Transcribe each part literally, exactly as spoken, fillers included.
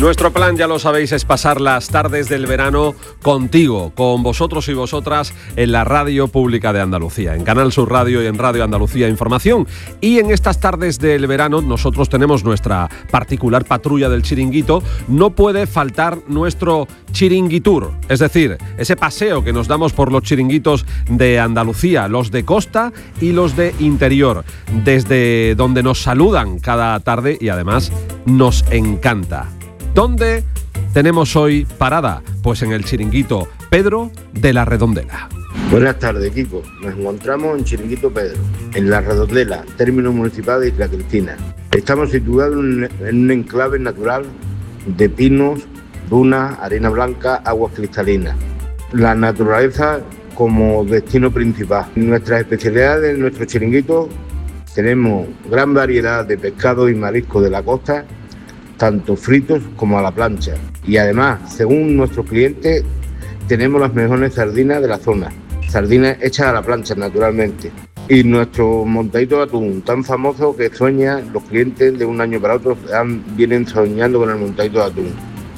Nuestro plan, ya lo sabéis, es pasar las tardes del verano contigo, con vosotros y vosotras en la Radio Pública de Andalucía, en Canal Sur Radio y en Radio Andalucía Información. Y en estas tardes del verano nosotros tenemos nuestra particular patrulla del chiringuito. No puede faltar nuestro chiringuitur, es decir, ese paseo que nos damos por los chiringuitos de Andalucía, los de costa y los de interior, desde donde nos saludan cada tarde y además nos encanta. ¿Dónde tenemos hoy parada? Pues en el chiringuito Pedro de la Redondela. Buenas tardes, Kiko. Nos encontramos en Chiringuito Pedro, en la Redondela, término municipal de Isla Cristina. Estamos situados en un enclave natural de pinos, dunas, arena blanca, aguas cristalinas. La naturaleza como destino principal. Nuestras especialidades en nuestro chiringuito tenemos gran variedad de pescados y mariscos de la costa, tanto fritos como a la plancha. Y además, según nuestros clientes, tenemos las mejores sardinas de la zona. Sardinas hechas a la plancha, naturalmente. Y nuestro montadito de atún, tan famoso que sueñan los clientes de un año para otro, vienen soñando con el montadito de atún.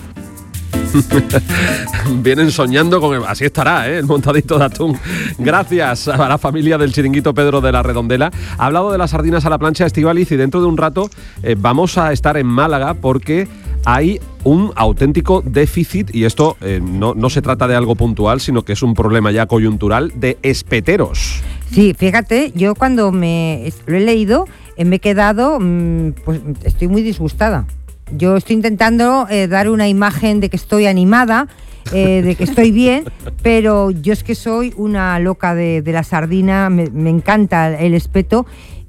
Vienen soñando con el... Así estará, ¿eh? El montadito de atún. Gracias a la familia del chiringuito Pedro de la Redondela. Ha hablado de las sardinas a la plancha, Estíbaliz, y dentro de un rato eh, vamos a estar en Málaga porque hay un auténtico déficit, y esto eh, no, no se trata de algo puntual, sino que es un problema ya coyuntural, de espeteros. Sí, fíjate, yo cuando me lo he leído eh, me he quedado, mmm, pues estoy muy disgustada. Yo estoy intentando eh, dar una imagen de que estoy animada, eh, de que estoy bien, pero yo es que soy una loca de, de la sardina, me, me encanta el espeto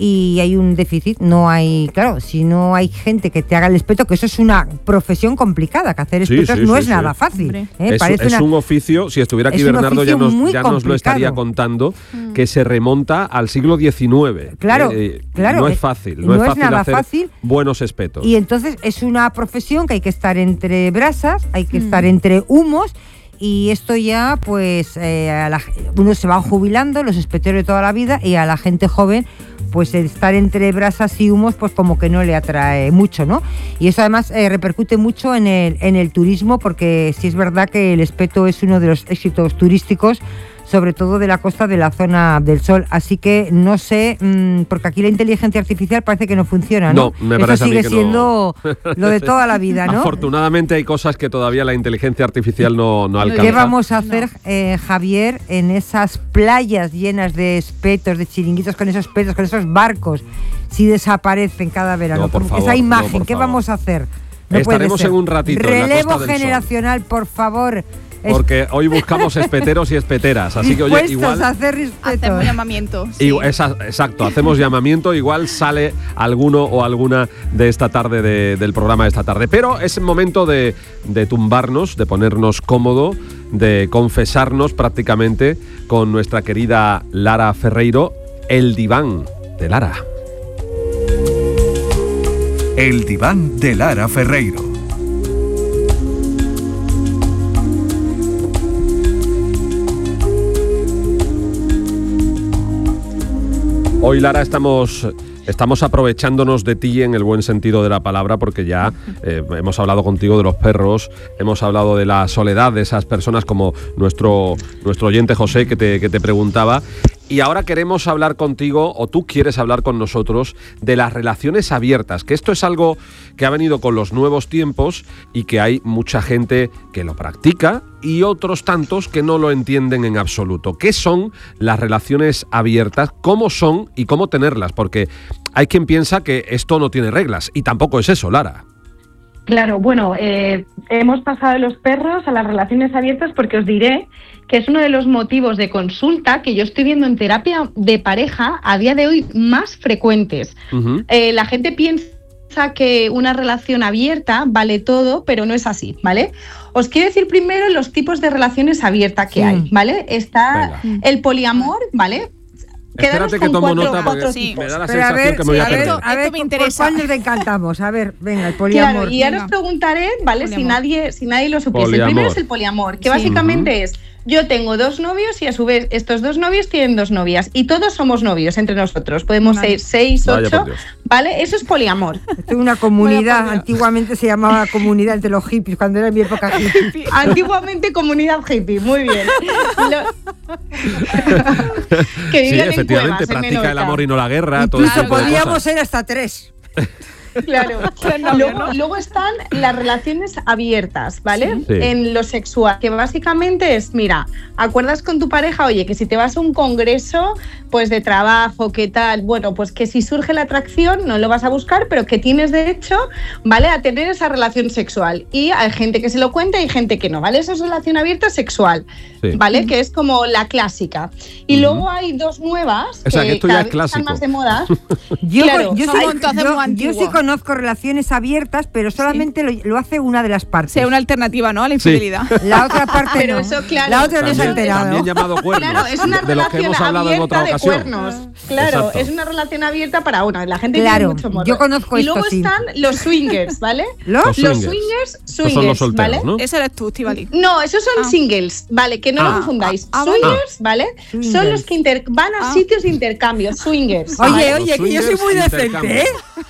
y hay un déficit, no hay, claro, si no hay gente que te haga el espeto, que eso es una profesión complicada, que hacer espetos sí, sí, no sí, es sí. nada fácil. ¿eh? Es, Parece es una, un oficio, si estuviera aquí Bernardo ya, nos, ya nos lo estaría contando, mm. que se remonta al siglo diecinueve. Claro, eh, claro. No es fácil, no, no es fácil es nada hacer fácil. buenos espetos. Y entonces es una profesión que hay que estar entre brasas, hay que mm. estar entre humos. Y esto ya, pues, eh, a la, uno se va jubilando, los espeteros de toda la vida, y a la gente joven, pues el estar entre brasas y humos, pues como que no le atrae mucho, ¿no? Y eso además eh, repercute mucho en el, en el turismo, porque sí es verdad que el espeto es uno de los éxitos turísticos, sobre todo de la costa de la zona del Sol. Así que no sé, mmm, porque aquí la inteligencia artificial parece que no funciona, ¿no? No, me parece Eso sigue a mí que siendo no. Lo de toda la vida, ¿no? Afortunadamente hay cosas que todavía la inteligencia artificial no, no alcanza. ¿Qué vamos a hacer, no. eh, Javier, en esas playas llenas de espetos, de chiringuitos con esos espetos, con esos barcos, si desaparecen cada verano? No, por favor, esa imagen, no, ¿qué favor. vamos a hacer? No Estaremos en un ratito. Relevo en la Costa del generacional, Sol. Por favor. Porque hoy buscamos espeteros y espeteras, así que oye, igual a hacer respeto. Hacemos llamamiento. Sí. Igual, esa, exacto, hacemos llamamiento, igual sale alguno o alguna de esta tarde de, del programa de esta tarde. Pero es momento de, de tumbarnos, de ponernos cómodo, de confesarnos prácticamente con nuestra querida Lara Ferreiro, el diván de Lara. El diván de Lara Ferreiro. Hoy, Lara, estamos, estamos aprovechándonos de ti en el buen sentido de la palabra, porque ya eh, hemos hablado contigo de los perros, hemos hablado de la soledad de esas personas, como nuestro, nuestro oyente José que te, que te preguntaba. Y ahora queremos hablar contigo, o tú quieres hablar con nosotros, de las relaciones abiertas, que esto es algo que ha venido con los nuevos tiempos y que hay mucha gente que lo practica y otros tantos que no lo entienden en absoluto. ¿Qué son las relaciones abiertas? ¿Cómo son y cómo tenerlas? Porque hay quien piensa que esto no tiene reglas, y tampoco es eso, Lara. Claro, bueno, eh, hemos pasado de los perros a las relaciones abiertas porque os diré que es uno de los motivos de consulta que yo estoy viendo en terapia de pareja a día de hoy más frecuentes. Uh-huh. Eh, la gente piensa que una relación abierta vale todo, pero no es así, ¿vale? Os quiero decir primero los tipos de relaciones abiertas que sí. hay, ¿vale? Está Venga. el poliamor, ¿vale? Espérate que tomo cuatro, nota porque sí. me da la Pero sensación a ver, que me voy a perder. A ver, me interesa. ¿Por cuál nos encantamos? A ver, venga, el poliamor. Claro, y ahora os preguntaré, ¿vale? Si nadie, si nadie lo supiese. Poliamor. El primero es el poliamor, que sí. básicamente uh-huh. es yo tengo dos novios y a su vez estos dos novios tienen dos novias y todos somos novios entre nosotros. Podemos vale. ser seis, ocho, ¿vale? Eso es poliamor. Esto es una comunidad, antiguamente se llamaba comunidad entre los hippies, cuando era mi época hippie. Antiguamente comunidad hippie, muy bien. Lo... que sí, efectivamente, practica el amor y no la guerra. Todo Incluso podríamos ser hasta tres. Claro. Luego, luego están las relaciones abiertas, ¿vale? Sí. En lo sexual, que básicamente es, mira, acuerdas con tu pareja, oye, que si te vas a un congreso, pues de trabajo, ¿qué tal? Bueno, pues que si surge la atracción, no lo vas a buscar, pero que tienes derecho, ¿vale? A tener esa relación sexual. Y hay gente que se lo cuenta y hay gente que no, ¿vale? Eso es relación abierta sexual, sí. ¿vale? Que es como la clásica. Y uh-huh. luego hay dos nuevas, o sea, que, que cada vez están más de moda. yo, claro, yo, soy, yo, yo sí conozco relaciones abiertas, pero solamente sí. lo, lo hace una de las partes. Sí, una alternativa, ¿no? A la infidelidad. Sí. La otra parte pero no. Eso, claro, la otra no se ha enterado. También llamado cuernos. Claro, es una de los que hemos hablado en otra ocasión. Cuernos. Claro, Exacto. es una relación abierta para una. La gente claro, tiene mucho morro. Yo conozco y esto, luego sí. están los swingers, ¿vale? ¿Los? Los swingers. Los swingers, swingers son los solteros, ¿vale? ¿no? Ese eres tú, Estivali. No, esos son ah. singles, ¿vale? Que no ah. lo confundáis. Ah, swingers, ah. ¿vale? Swingers. Son los que inter van a ah. sitios de intercambio, swingers. Oye, ¿vale? oye, que yo soy muy decente, ¿eh?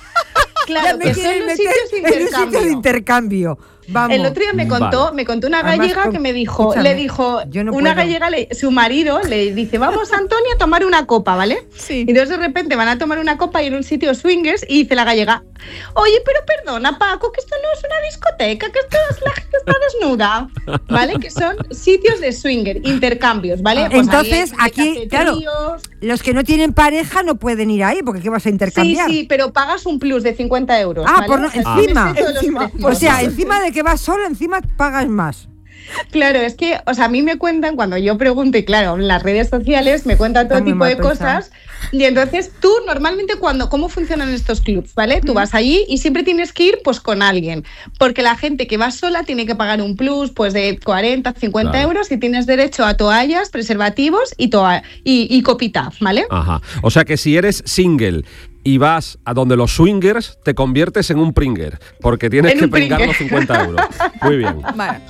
Claro, que son los sitios de intercambio. Sitio de intercambio. Vamos. El otro día me contó, vale. me contó una gallega con, que me dijo, escúchame, le dijo, no una gallega, le, su marido le dice, vamos Antonia a tomar una copa, ¿vale? Sí. Y entonces de repente van a tomar una copa y en un sitio swingers y dice la gallega, oye, pero perdona Paco, que esto no es una discoteca, que esto es la gente está desnuda, ¿vale? Que son sitios de swinger, intercambios, ¿vale? Pues entonces aquí, claro, los que no tienen pareja no pueden ir ahí, porque ¿qué vas a intercambiar? Sí, sí, pero pagas un plus de cincuenta euros, Ah, ¿vale? por no, o sea, encima, encima. O sea, encima de que vas solo, encima pagas más. Claro, es que, o sea, a mí me cuentan cuando yo pregunto, y claro, en las redes sociales me cuentan todo tipo de cosas, y entonces tú normalmente cuando, ¿cómo funcionan estos clubs, vale? Tú vas allí y siempre tienes que ir pues con alguien, porque la gente que va sola tiene que pagar un plus pues de cuarenta, cincuenta claro. euros y tienes derecho a toallas, preservativos y, toa y, y copita, ¿vale? Ajá, o sea que si eres single y vas a donde los swingers, te conviertes en un pringer, porque tienes que pringar los cincuenta euros. Muy bien. Vale.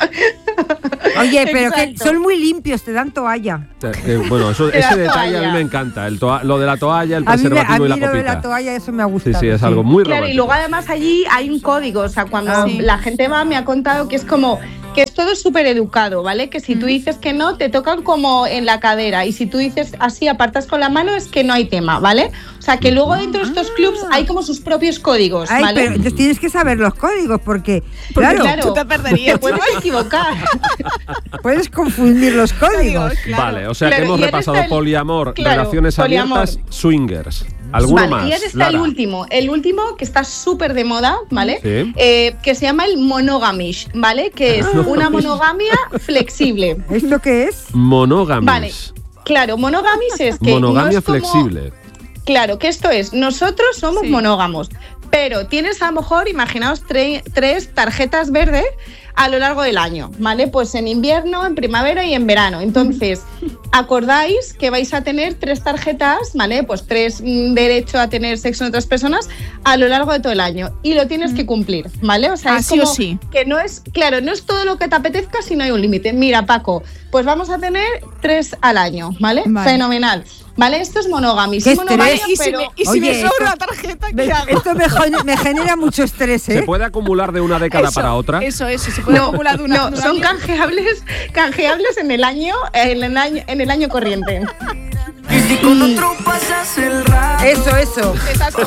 Oye, pero Exacto. que son muy limpios, te dan toalla. Que, bueno, eso, ese detalle a mí me encanta. El toa, lo de la toalla, el preservativo a mí, a mí y la lo copita. de la toalla, eso me ha gustado. Sí, sí, es algo muy Claro, romántico. Y luego además allí hay un código, o sea, cuando ah, sí. la gente va me ha contado que es como que es todo súper educado, ¿vale? Que si tú dices que no, te tocan como en la cadera y si tú dices así, apartas con la mano, es que no hay tema, ¿vale? O sea, que luego dentro de estos clubs hay como sus propios códigos, Ay, ¿vale? Pero entonces tienes que saber los códigos porque, porque claro, claro, tú te perderías. Te puedes equivocar. Puedes confundir los códigos. Claro. Vale, o sea claro, que hemos repasado el, poliamor, claro, relaciones poliamor. abiertas, swingers. ¿Alguno vale, más? Y ahora está Lara. el último, el último que está súper de moda, ¿vale? Sí. Eh, que se llama el monogamish, ¿vale? Que es una monogamia flexible. ¿Esto qué es? Monogamish. Vale, claro, monogamish es que monogamia no es como, flexible. Claro, que esto es, nosotros somos sí. monógamos, pero tienes a lo mejor, imaginaos, tre- tres tarjetas verdes a lo largo del año, ¿vale? Pues en invierno, en primavera y en verano. Entonces, acordáis que vais a tener tres tarjetas, ¿vale? Pues tres mm, derecho a tener sexo en otras personas a lo largo de todo el año y lo tienes que cumplir, ¿vale? O sea, ah, es sí como o sí. que no es, claro, no es todo lo que te apetezca, sino hay un límite. Mira, Paco, pues vamos a tener tres al año, ¿vale? Vale. Fenomenal. ¿Vale? Esto es monogamia. ¿Qué monogamia estrés? ¿Y si pero... me, y si Oye, me sobra esto, la tarjeta, ¿qué me, hago? Esto me, me genera mucho estrés, ¿eh? ¿Se puede acumular de una década eso, para otra? Eso, eso, se puede no, acumular de una No, de un son año. canjeables, canjeables en el año, en el año, en el año corriente. Y si con otro pasas el rato. Eso, eso. Exacto.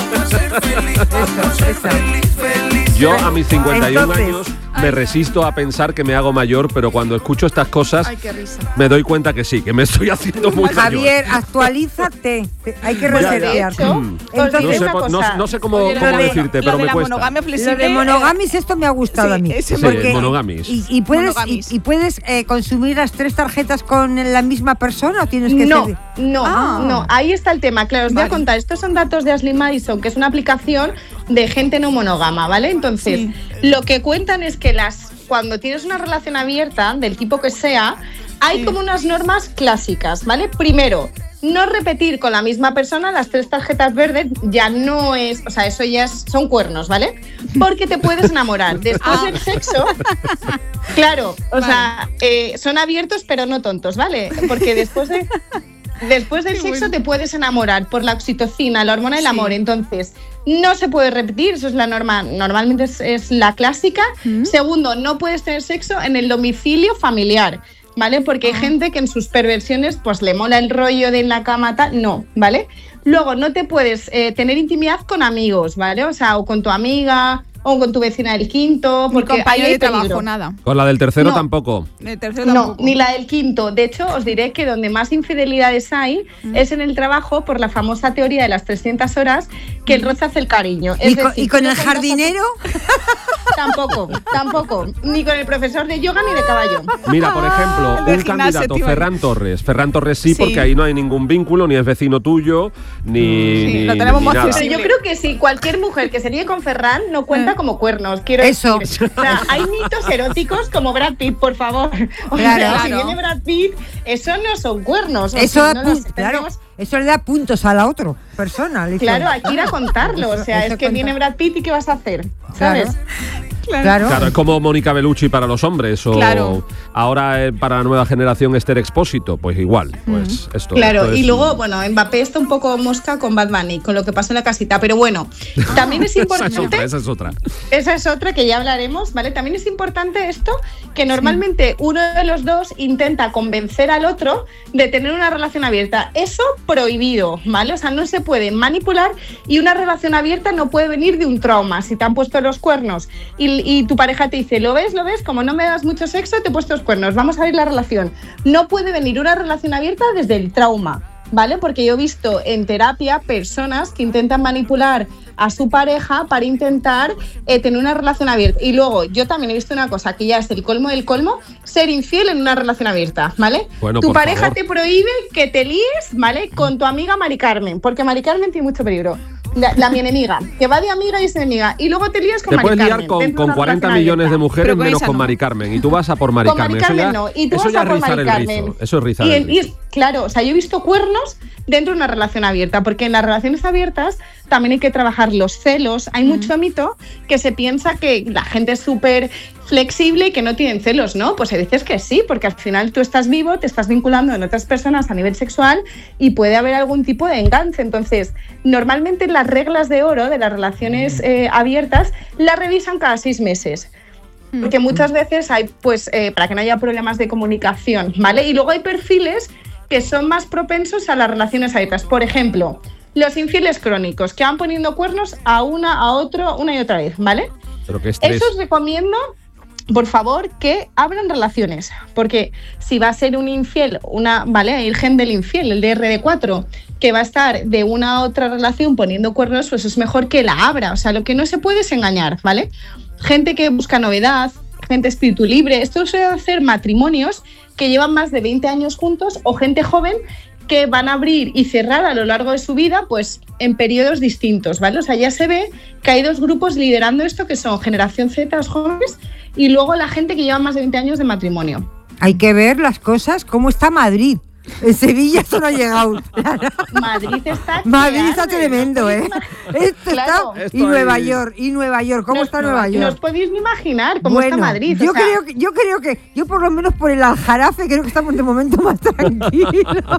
Eso, eso. Yo a mis cincuenta y un Entonces, años me resisto a pensar que me hago mayor, pero cuando escucho estas cosas Ay, qué risa. me doy cuenta que sí, que me estoy haciendo muy mayor. Javier, actualízate. Te- Hay que Ya, resetear. de hecho, Mm. os Entonces, No diré sé, una po- no, cosa. no sé cómo, Oye, cómo lo de- decirte, Lo pero de me la cuesta. monogamia Lo flexible. de monogamis, esto me ha gustado Sí, a mí. ese Sí, Porque- monogamis. Y, y puedes, y, Monogamis. y puedes eh, consumir las tres tarjetas con la misma persona o tienes que No, ser- no, Ah. no, ahí está el tema. Claro, os voy Vale. a contar. Estos son datos de Ashley Madison, que es una aplicación de gente no monógama, ¿vale? Entonces, Sí. lo que cuentan es que las cuando tienes una relación abierta, del tipo que sea, hay Sí. como unas normas clásicas, ¿vale? Primero, no repetir con la misma persona las tres tarjetas verdes ya no es, o sea, eso ya es, son cuernos, ¿vale? Porque te puedes enamorar. Después Ah. del sexo, claro, o Vale. sea, eh, son abiertos pero no tontos, ¿vale? Porque después de... Después del Qué sexo bueno. te puedes enamorar por la oxitocina, la hormona del Sí. amor. Entonces, no se puede repetir, eso es la norma. Normalmente es, es la clásica. Mm. Segundo, no puedes tener sexo en el domicilio familiar, ¿vale? Porque hay Ah. gente que en sus perversiones pues le mola el rollo de en la cama, tal. No, ¿vale? Luego, no te puedes eh, tener intimidad con amigos, ¿vale? O sea, o con tu amiga, o con tu vecina del quinto, Mi porque ahí compañero hay de trabajo, peligro. nada. Con la del tercero No. tampoco. El tercero No, tampoco. ni la del quinto. De hecho, os diré que donde más infidelidades hay Mm. es en el trabajo por la famosa teoría de las trescientas horas que el roce hace el cariño. Es ¿Y con, decir, y con tú el no cuentas a tu- jardinero? Tampoco, tampoco. Ni con el profesor de yoga ni de caballo. Mira, por ejemplo, El de un gimnasia, candidato, tío. Ferran Torres. Ferran Torres sí, Sí. porque ahí no hay ningún vínculo, ni es vecino tuyo, ni, Sí, ni, lo tenemos ni más nada. Pero accesible. yo creo que sí, cualquier mujer que se líe con Ferran no cuenta Eh. como cuernos. Quiero Eso. decir. O sea, hay mitos eróticos como Brad Pitt, por favor. O Claro. sea, si Claro. viene Brad Pitt, eso no son cuernos. O Eso, si da no los pun- claro, tenemos- eso le da puntos a la otra persona. le dice, Claro, hay que ir a contarlo. O sea, Eso es que cuenta. viene Brad Pitt y ¿qué vas a hacer? Claro. ¿Sabes? Claro. Claro, es como Mónica Bellucci para los hombres, o Claro. ahora eh, para la nueva generación Esther Expósito, pues igual. Pues esto, Claro, esto y es- luego, bueno, Mbappé está un poco mosca con Bad Bunny, con lo que pasó en la casita, pero bueno, también es esa es importante, otra, esa es otra. esa es otra que ya hablaremos, ¿vale? También es importante esto, que normalmente uno de los dos intenta convencer al otro de tener una relación abierta. Eso prohibido, ¿vale? O sea, no se puede manipular y una relación abierta no puede venir de un trauma. Si te han puesto los cuernos y, y tu pareja te dice, ¿lo ves? ¿Lo ves? Como no me das mucho sexo, te he puesto los cuernos, vamos a abrir la relación. No puede venir una relación abierta desde el trauma, ¿vale? Porque yo he visto en terapia personas que intentan manipular a su pareja para intentar eh, tener una relación abierta. Y luego, yo también he visto una cosa que ya es el colmo del colmo, ser infiel en una relación abierta, ¿vale? Bueno, tu por pareja favor. te prohíbe que te líes, ¿vale? Con tu amiga Mari Carmen, porque Mari Carmen tiene mucho peligro. La, la mi enemiga, que va de amiga y es enemiga. Y luego te lías con Te Mari puedes Carmen. liar con, dentro de con una cuarenta relación millones de abierta. mujeres Pero con menos esa con no. Mari Carmen. Y tú vas a por Mari Con Carmen. Mari Carmen eso ya, no. Y tú eso vas ya a es por rizar Mari el Carmen. rizo. Eso es rizar Y, el el- y rizo. es- claro, o sea, yo he visto cuernos dentro de una relación abierta, porque en las relaciones abiertas también hay que trabajar los celos. Hay mucho mito que se piensa que la gente es súper flexible y que no tienen celos, ¿no? Pues hay veces que sí, porque al final tú estás vivo, te estás vinculando en otras personas a nivel sexual y puede haber algún tipo de enganche. Entonces, normalmente las reglas de oro de las relaciones eh, abiertas las revisan cada seis meses. Porque muchas veces hay, pues, eh, para que no haya problemas de comunicación, ¿vale? Y luego hay perfiles que son más propensos a las relaciones abiertas. Por ejemplo, los infieles crónicos, que van poniendo cuernos a una, a otro, una y otra vez, ¿vale? Pero qué estrés. Eso os recomiendo, por favor, que abran relaciones, porque si va a ser un infiel, una, ¿vale? El gen del infiel, el D R D cuatro, que va a estar de una a otra relación poniendo cuernos, pues es mejor que la abra. O sea, lo que no se puede es engañar, ¿vale? Gente que busca novedad, gente espíritu libre. Esto suele hacer matrimonios que llevan más de veinte años juntos o gente joven que van a abrir y cerrar a lo largo de su vida, pues en periodos distintos, ¿vale? O sea, ya se ve que hay dos grupos liderando esto, que son generación Z, los jóvenes, y luego la gente que lleva más de veinte años de matrimonio. Hay que ver las cosas, cómo está Madrid. En Sevilla eso no ha llegado. Madrid está Madrid que está arde, tremendo, ¿no? ¿eh? Esto Claro. está. Esto Y Nueva ahí- York, y Nueva York. ¿Cómo No- está no- Nueva No os York? podéis ni imaginar cómo está Madrid. Yo o sea, creo que, yo creo que, yo por lo menos por el Aljarafe creo que estamos de momento más tranquilos.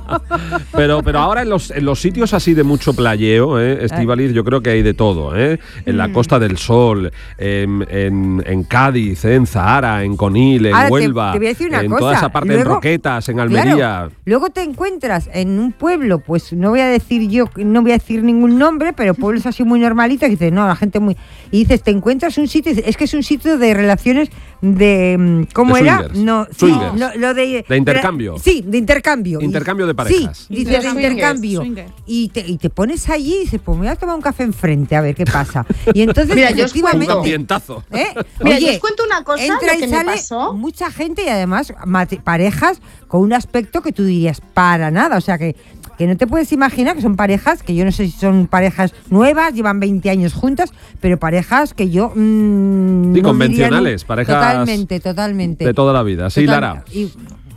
Pero, pero ahora en los, en los sitios así de mucho playeo, ¿eh, Estíbaliz, yo creo que hay de todo, ¿eh? En Mm. la Costa del Sol, en, en, en Cádiz, ¿eh? En Zahara, en Conil, en Ahora, te- Huelva, te voy a decir una en cosa. toda esa parte, en Luego- Roquetas, en Claro, Almería. luego te encuentras en un pueblo, pues no voy a decir yo, no voy a decir ningún nombre, pero pueblos así muy normalitos, y dices, no, la gente muy... Y dices, te encuentras un sitio, y dices, es que es un sitio de relaciones de... mm, ¿Cómo De era? swingers. No, sí, Swingers. no, lo de... De intercambio. Sí, de intercambio. Y- Intercambio de parejas. Sí, dices de Swingers, intercambio. swinger. Y te, y te pones allí y dices, pues me voy a tomar un café enfrente a ver qué pasa. Y entonces, Mira, yo os Un efectivamente... ambientazo. ¿Eh? Mira, Oye, yo os cuento una cosa, entra lo que y me sale pasó. mucha gente y además mate- parejas con un aspecto que tú dirías para nada, o sea que, que no te puedes imaginar que son parejas, que yo no sé si son parejas nuevas, llevan veinte años juntas, pero parejas que yo... mmm, Sí, no convencionales, diría nu- parejas Totalmente, totalmente. De toda la vida. Sí, Total- Lara. y-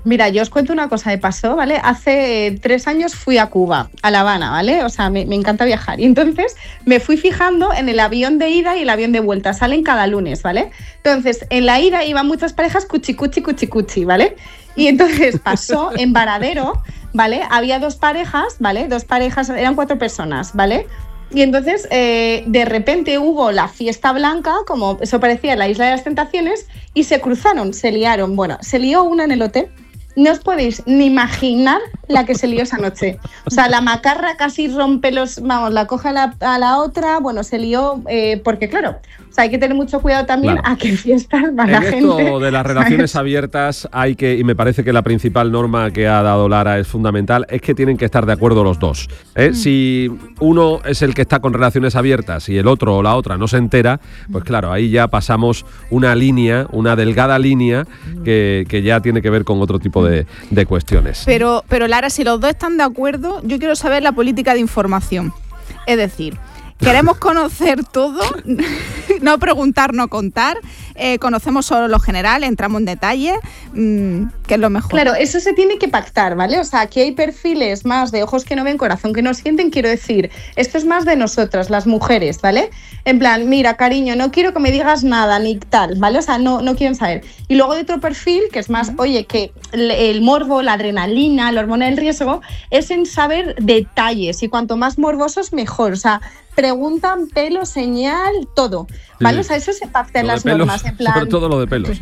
Mira, yo os cuento una cosa que pasó, ¿vale? Hace eh, tres años fui a Cuba, a La Habana, ¿vale? O sea, me, me encanta viajar. Y entonces me fui fijando en el avión de ida y el avión de vuelta. Salen cada lunes, ¿vale? Entonces, en la ida iban muchas parejas cuchi, cuchi, cuchi, cuchi, ¿vale? Y entonces pasó en Varadero, ¿vale? Había dos parejas, ¿vale? Dos parejas, eran cuatro personas, ¿vale? Y entonces, eh, de repente hubo la fiesta blanca, como eso parecía la Isla de las Tentaciones, y se cruzaron, se liaron. Bueno, se lió una en el hotel. No os podéis ni imaginar la que se lió esa noche. O sea, la macarra casi rompe los... Vamos, la coge a la, a la otra. Bueno, se lió eh, porque, claro, o sea, hay que tener mucho cuidado también Claro. a qué fiestas va En la gente. esto de las relaciones abiertas hay que, y me parece que la principal norma que ha dado Lara es fundamental, es que tienen que estar de acuerdo los dos. ¿eh? Mm. Si uno es el que está con relaciones abiertas y el otro o la otra no se entera, pues claro, ahí ya pasamos una línea, una delgada línea que, que ya tiene que ver con otro tipo de, de cuestiones. Pero, pero Lara, si los dos están de acuerdo, yo quiero saber la política de información. Es decir, queremos conocer todo, no preguntar, no contar, eh, conocemos solo lo general, entramos en detalles, mmm, que es lo mejor. Claro, eso se tiene que pactar, ¿vale? O sea, aquí hay perfiles más de ojos que no ven, corazón que no sienten, quiero decir, esto es más de nosotras, las mujeres, ¿vale? En plan, mira, cariño, no quiero que me digas nada, ni tal, ¿vale? O sea, no, no quieren saber. Y luego de otro perfil, que es más, oye, que el, el morbo, la adrenalina, la hormona del riesgo, es en saber detalles, y cuanto más morbosos, mejor, o sea, preguntan pelo, señal, todo, ¿vale? Sí. O sea, eso se pacta en Lo de las pelos, normas, en plan... sobre todo lo de pelos.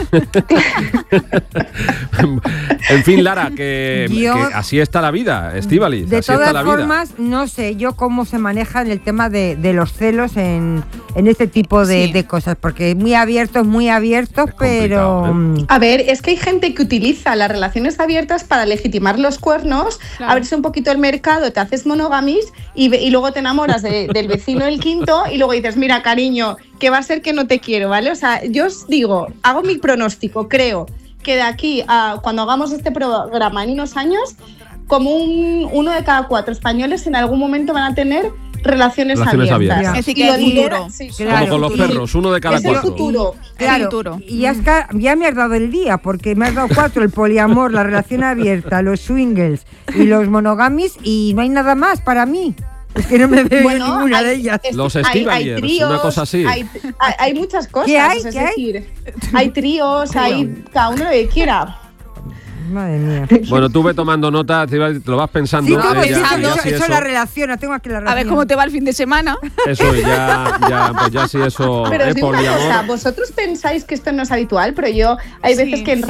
En fin, Lara, que, Yo- que así está la vida, Estíbaliz, De así está todas la vida. formas, no sé yo cómo se maneja en el tema de, de los celos en, en este tipo de, Sí. de cosas, porque muy abiertos, muy abiertos, Es complicado, pero... ¿eh? mm, A ver, es que hay gente que utiliza las relaciones abiertas para legitimar los cuernos, Claro. abrirse un poquito el mercado, te haces monogamis y, ve- y luego te enamoras de- del vecino del quinto y luego dices, mira, cariño, que va a ser que no te quiero, ¿vale? O sea, yo os digo, hago mi pronóstico, creo que de aquí a cuando hagamos este programa en unos años, como un, uno de cada cuatro españoles en algún momento van a tener relaciones, Relaciones abiertas. abiertas. Es decir, Y que lo es lidera- futuro. sí, Claro. Como con los y- perros, uno de cada es el cuatro. futuro. Claro, futuro. y ya, es que ya me has dado el día, porque me has dado cuatro, el poliamor, la relación abierta, los swingles y los monogamis, y no hay nada más para mí. Es que no me veo Bueno, en ninguna hay- de ellas. es- Los hay- hay Estivaliers, tríos, una cosa así. Hay, hay- hay muchas cosas. ¿Qué hay? o sea, es ¿Qué hay? decir, hay tríos, hay cada uno lo que quiera. Madre mía. Bueno, tú ve tomando nota, Estíbaliz, te lo vas pensando. Sí, ¿eh? todo, sí, Ya- eso, ya eso, si eso eso- la relaciona, tengo aquí la A relación. ver cómo te va el fin de semana. Eso ya, ya, pues ya si eso Pero es os digo una poliamor. cosa, vosotros pensáis que esto no es habitual, pero yo hay Sí. veces que en